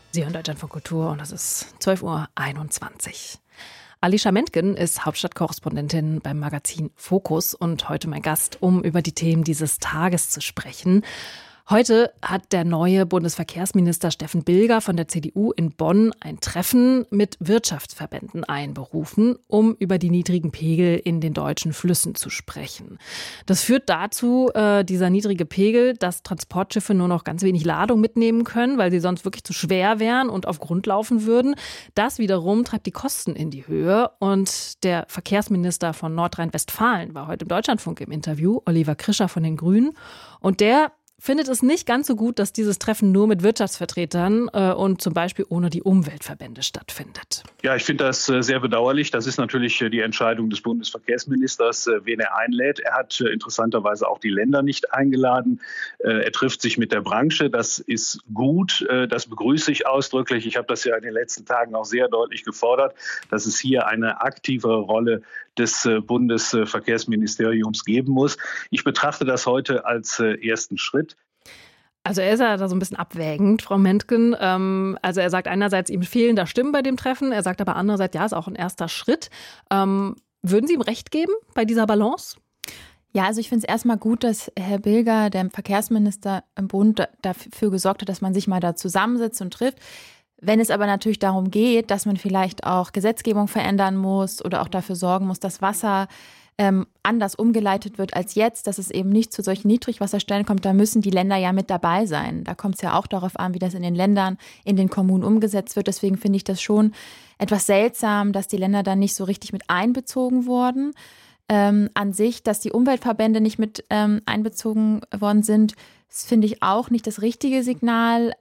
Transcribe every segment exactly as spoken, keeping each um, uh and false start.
Sie hören Deutschlandfunk Kultur und es ist zwölf Uhr einundzwanzig. Alicia Mentgen ist Hauptstadtkorrespondentin beim Magazin Fokus und heute mein Gast, um über die Themen dieses Tages zu sprechen. Heute hat der neue Bundesverkehrsminister Steffen Bilger von der C D U in Bonn ein Treffen mit Wirtschaftsverbänden einberufen, um über die niedrigen Pegel in den deutschen Flüssen zu sprechen. Das führt dazu, äh, dieser niedrige Pegel, dass Transportschiffe nur noch ganz wenig Ladung mitnehmen können, weil sie sonst wirklich zu schwer wären und auf Grund laufen würden. Das wiederum treibt die Kosten in die Höhe. Und der Verkehrsminister von Nordrhein-Westfalen war heute im Deutschlandfunk im Interview, Oliver Krischer von den Grünen. Und der findet es nicht ganz so gut, dass dieses Treffen nur mit Wirtschaftsvertretern äh, und zum Beispiel ohne die Umweltverbände stattfindet. Ja, ich finde das äh, sehr bedauerlich. Das ist natürlich äh, die Entscheidung des Bundesverkehrsministers, äh, wen er einlädt. Er hat äh, interessanterweise auch die Länder nicht eingeladen. Äh, er trifft sich mit der Branche. Das ist gut. Äh, das begrüße ich ausdrücklich. Ich habe das ja in den letzten Tagen auch sehr deutlich gefordert, dass es hier eine aktivere Rolle des äh, Bundesverkehrsministeriums geben muss. Ich betrachte das heute als äh, ersten Schritt. Also er ist ja da so ein bisschen abwägend, Frau Mentgen. Ähm, also er sagt einerseits, ihm fehlen da Stimmen bei dem Treffen. Er sagt aber andererseits, ja, ist auch ein erster Schritt. Ähm, würden Sie ihm recht geben bei dieser Balance? Ja, also ich finde es erstmal gut, dass Herr Bilger, der Verkehrsminister im Bund, dafür gesorgt hat, dass man sich mal da zusammensetzt und trifft. Wenn es aber natürlich darum geht, dass man vielleicht auch Gesetzgebung verändern muss oder auch dafür sorgen muss, dass Wasser ähm, anders umgeleitet wird als jetzt, dass es eben nicht zu solchen Niedrigwasserstellen kommt, da müssen die Länder ja mit dabei sein. Da kommt es ja auch darauf an, wie das in den Ländern, in den Kommunen umgesetzt wird. Deswegen finde ich das schon etwas seltsam, dass die Länder dann nicht so richtig mit einbezogen wurden. Ähm, an sich, dass die Umweltverbände nicht mit ähm, einbezogen worden sind, das finde ich auch nicht das richtige Signal.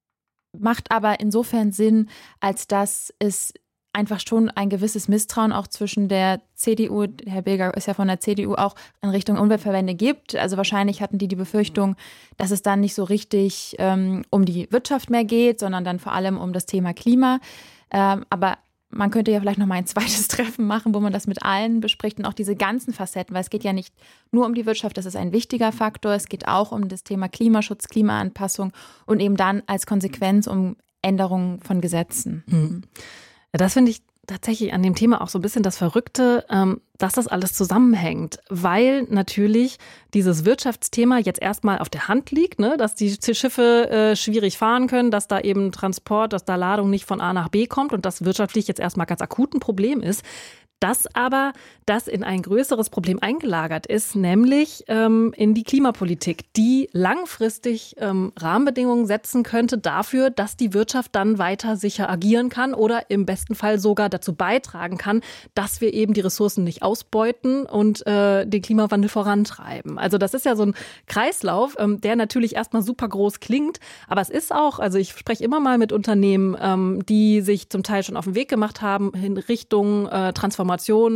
Macht aber insofern Sinn, als dass es einfach schon ein gewisses Misstrauen auch zwischen der C D U, Herr Bilger ist ja von der C D U, auch in Richtung Umweltverbände gibt. Also wahrscheinlich hatten die die Befürchtung, dass es dann nicht so richtig ähm, um die Wirtschaft mehr geht, sondern dann vor allem um das Thema Klima. Ähm, aber man könnte ja vielleicht noch mal ein zweites Treffen machen, wo man das mit allen bespricht und auch diese ganzen Facetten, weil es geht ja nicht nur um die Wirtschaft, das ist ein wichtiger Faktor. Es geht auch um das Thema Klimaschutz, Klimaanpassung und eben dann als Konsequenz um Änderungen von Gesetzen. Mhm. Das finde ich tatsächlich an dem Thema auch so ein bisschen das Verrückte, dass das alles zusammenhängt, weil natürlich dieses Wirtschaftsthema jetzt erstmal auf der Hand liegt, ne? Dass die Schiffe äh, schwierig fahren können, dass da eben Transport, dass da Ladung nicht von A nach B kommt und das wirtschaftlich jetzt erstmal ganz akut ein Problem ist. Dass aber das in ein größeres Problem eingelagert ist, nämlich ähm, in die Klimapolitik, die langfristig ähm, Rahmenbedingungen setzen könnte dafür, dass die Wirtschaft dann weiter sicher agieren kann oder im besten Fall sogar dazu beitragen kann, dass wir eben die Ressourcen nicht ausbeuten und äh, den Klimawandel vorantreiben. Also das ist ja so ein Kreislauf, ähm, der natürlich erstmal super groß klingt, aber es ist auch, also ich spreche immer mal mit Unternehmen, ähm, die sich zum Teil schon auf den Weg gemacht haben in Richtung äh, Transformation,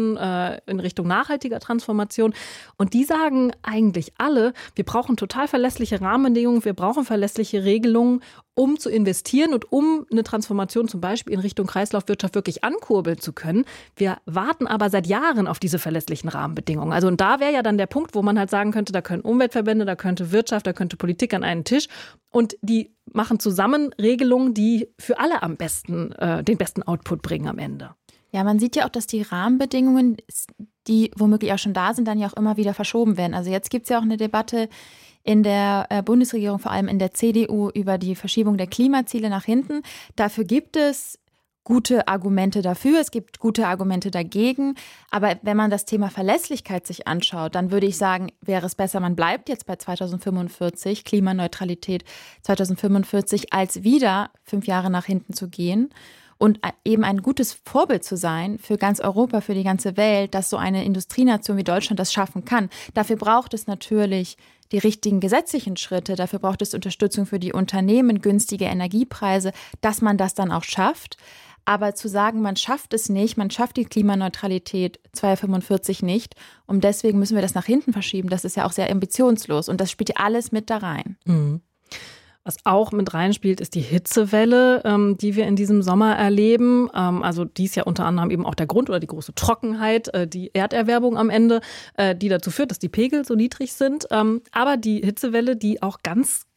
äh, in Richtung nachhaltiger Transformation. Und die sagen eigentlich alle, wir brauchen total verlässliche Rahmenbedingungen, wir brauchen verlässliche Regelungen, um zu investieren und um eine Transformation zum Beispiel in Richtung Kreislaufwirtschaft wirklich ankurbeln zu können. Wir warten aber seit Jahren auf diese verlässlichen Rahmenbedingungen. Also und da wäre ja dann der Punkt, wo man halt sagen könnte, da können Umweltverbände, da könnte Wirtschaft, da könnte Politik an einen Tisch und die machen zusammen Regelungen, die für alle am besten äh, den besten Output bringen am Ende. Ja, man sieht ja auch, dass die Rahmenbedingungen, die womöglich auch schon da sind, dann ja auch immer wieder verschoben werden. Also jetzt gibt es ja auch eine Debatte in der Bundesregierung, vor allem in der C D U, über die Verschiebung der Klimaziele nach hinten. Dafür gibt es gute Argumente dafür, es gibt gute Argumente dagegen. Aber wenn man das Thema Verlässlichkeit sich anschaut, dann würde ich sagen, wäre es besser, man bleibt jetzt bei zweitausendfünfundvierzig, Klimaneutralität zweitausendfünfundvierzig, als wieder fünf Jahre nach hinten zu gehen. Und eben ein gutes Vorbild zu sein für ganz Europa, für die ganze Welt, dass so eine Industrienation wie Deutschland das schaffen kann. Dafür braucht es natürlich die richtigen gesetzlichen Schritte, dafür braucht es Unterstützung für die Unternehmen, günstige Energiepreise, dass man das dann auch schafft. Aber zu sagen, man schafft es nicht, man schafft die Klimaneutralität zweitausendfünfundvierzig nicht und deswegen müssen wir das nach hinten verschieben, das ist ja auch sehr ambitionslos und das spielt ja alles mit da rein. Mhm. Was auch mit reinspielt, ist die Hitzewelle, ähm, die wir in diesem Sommer erleben. Ähm, also die ist ja unter anderem eben auch der Grund oder die große Trockenheit, äh, die Erderwärmung am Ende, äh, die dazu führt, dass die Pegel so niedrig sind. Ähm, aber die Hitzewelle, die auch ganz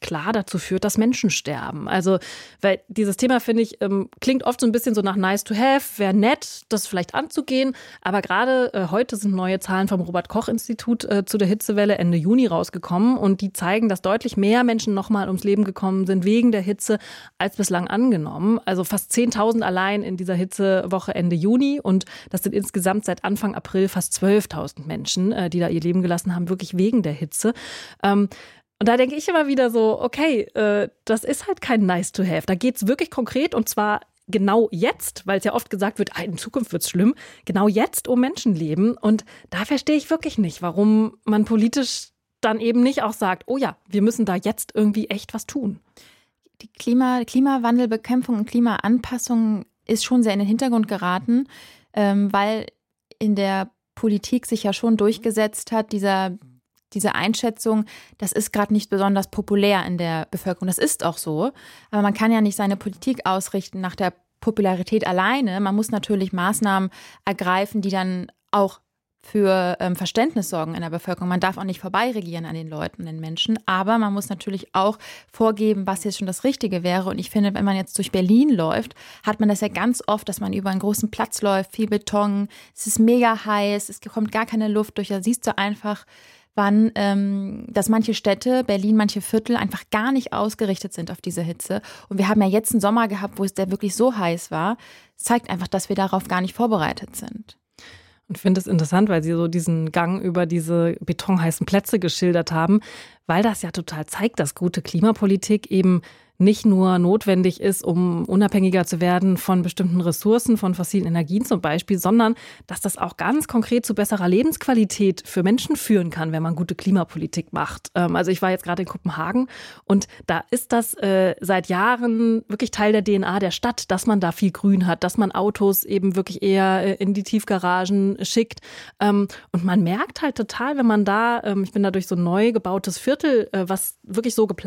klar dazu führt, dass Menschen sterben. Also, weil dieses Thema, finde ich, ähm, klingt oft so ein bisschen so nach nice to have, wäre nett, das vielleicht anzugehen. Aber gerade äh, heute sind neue Zahlen vom Robert-Koch-Institut äh, zu der Hitzewelle Ende Juni rausgekommen und die zeigen, dass deutlich mehr Menschen nochmal ums Leben gekommen sind wegen der Hitze als bislang angenommen. Also fast zehntausend allein in dieser Hitzewoche Ende Juni und das sind insgesamt seit Anfang April fast zwölftausend Menschen, äh, die da ihr Leben gelassen haben, wirklich wegen der Hitze. Ähm, Und da denke ich immer wieder so, okay, äh, das ist halt kein nice to have. Da geht's wirklich konkret und zwar genau jetzt, weil es ja oft gesagt wird, ah, in Zukunft wird's schlimm, genau jetzt um Menschenleben. Und da verstehe ich wirklich nicht, warum man politisch dann eben nicht auch sagt, oh ja, wir müssen da jetzt irgendwie echt was tun. Die Klima, Klimawandelbekämpfung und Klimaanpassung ist schon sehr in den Hintergrund geraten, ähm, weil in der Politik sich ja schon durchgesetzt hat, dieser Diese Einschätzung, das ist gerade nicht besonders populär in der Bevölkerung. Das ist auch so. Aber man kann ja nicht seine Politik ausrichten nach der Popularität alleine. Man muss natürlich Maßnahmen ergreifen, die dann auch für ähm, Verständnis sorgen in der Bevölkerung. Man darf auch nicht vorbeiregieren an den Leuten, den Menschen. Aber man muss natürlich auch vorgeben, was jetzt schon das Richtige wäre. Und ich finde, wenn man jetzt durch Berlin läuft, hat man das ja ganz oft, dass man über einen großen Platz läuft, viel Beton. Es ist mega heiß, es kommt gar keine Luft durch. Da siehst du einfach, wann, ähm, dass manche Städte, Berlin, manche Viertel einfach gar nicht ausgerichtet sind auf diese Hitze. Und wir haben ja jetzt einen Sommer gehabt, wo es der wirklich so heiß war. Das zeigt einfach, dass wir darauf gar nicht vorbereitet sind. Und ich finde es interessant, weil Sie so diesen Gang über diese betonheißen Plätze geschildert haben, weil das ja total zeigt, dass gute Klimapolitik eben nicht nur notwendig ist, um unabhängiger zu werden von bestimmten Ressourcen, von fossilen Energien zum Beispiel, sondern dass das auch ganz konkret zu besserer Lebensqualität für Menschen führen kann, wenn man gute Klimapolitik macht. Also ich war jetzt gerade in Kopenhagen und da ist das äh, seit Jahren wirklich Teil der D N A der Stadt, dass man da viel Grün hat, dass man Autos eben wirklich eher in die Tiefgaragen schickt. Ähm, und man merkt halt total, wenn man da, ähm, ich bin da durch so ein neu gebautes Viertel, äh, was wirklich so geplant